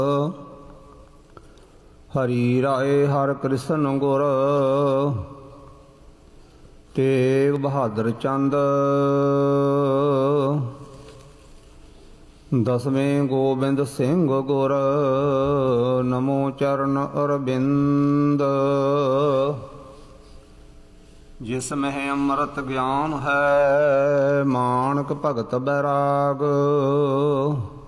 ਹਰੀ ਰਾਏ ਹਰਿ ਕ੍ਰਿਸ਼ਨ ਗੁਰ ਤੇਗ ਬਹਾਦਰ ਚੰਦ। ਦਸਵੇਂ ਗੋਬਿੰਦ ਸਿੰਘ ਗੁਰ ਨਮੋ ਚਰਨ ਅਰਬਿੰਦ। ਜਿਸ ਮਹਿ ਅੰਮ੍ਰਿਤ ਗਿਆਨ ਹੈ ਮਾਨਕ ਭਗਤ ਬੈਰਾਗ।